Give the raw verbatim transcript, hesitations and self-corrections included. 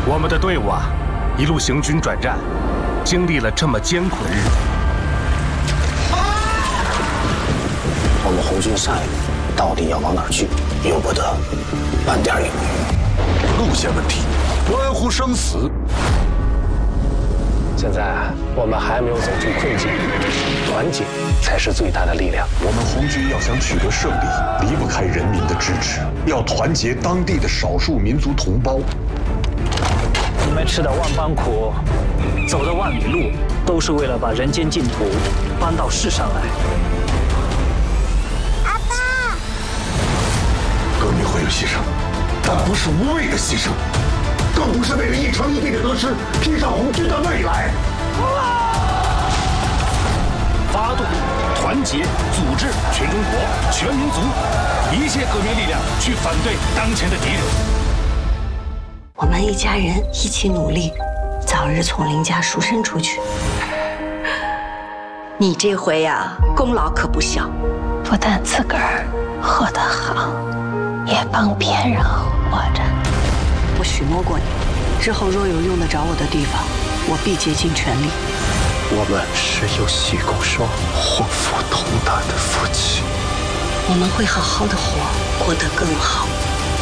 我们的队伍啊，一路行军转战，经历了这么艰苦的日子。 我们红军下一步到底要往哪儿去？由不得半点犹豫。 路线问题，关乎生死。 现在我们还没有走出困境，团结才是最大的力量。 我们红军要想取得胜利，离不开人民的支持，要团结当地的少数民族同胞。 你们吃的万般苦，走的万里路，都是为了把人间净土搬到世上来。 阿爸， 革命会有牺牲，但不是无谓的牺牲，更不是为了一城一地的得失拼上红军的未来。 发动、团结、组织全中国、全民族一切革命力量，去反对当前的敌人。 我们一家人一起努力，早日从林家赎身出去。你这回呀、啊，功劳可不小， 不但自个儿活得好，也帮别人活着。 我许诺过你，之后若有用得着我的地方，我必竭尽全力。 我们是有许公双祸福同担的夫妻， 我们会好好的活，活得更好。